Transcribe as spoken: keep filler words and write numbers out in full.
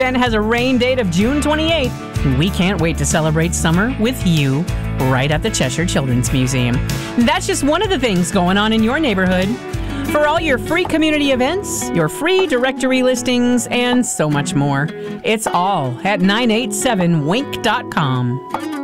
and has a rain date of June twenty-eighth. We can't wait to celebrate summer with you right at the Cheshire Children's Museum. That's just one of the things going on in your neighborhood. For all your free community events, your free directory listings, and so much more, it's all at nine eight seven wink dot com.